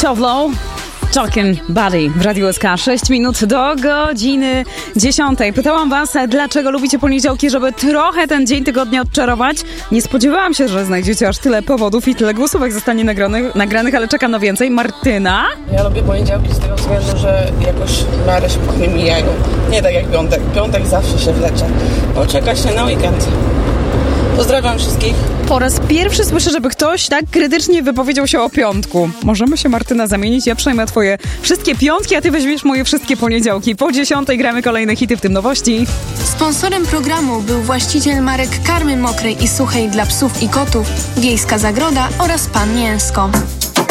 Tove Talking Buddy w Radiu SK. 6 minut do godziny 10. Pytałam was, dlaczego lubicie poniedziałki, żeby trochę ten dzień tygodnia odczarować. Nie spodziewałam się, że znajdziecie aż tyle powodów i tyle głosówek zostanie nagranych, ale czekam na więcej. Martyna? Ja lubię poniedziałki z tego względu, że jakoś w miarę szybko mijają. Nie tak jak piątek. Piątek zawsze się wlecze, bo czeka się na weekend. Pozdrawiam wszystkich. Po raz pierwszy słyszę, żeby ktoś tak krytycznie wypowiedział się o piątku. Możemy się, Martyna, zamienić. Ja przejmę twoje wszystkie piątki, a ty weźmiesz moje wszystkie poniedziałki. Po 10 gramy kolejne hity, w tym nowości. Sponsorem programu był właściciel marek karmy mokrej i suchej dla psów i kotów, Wiejska Zagroda oraz Pan Mięsko.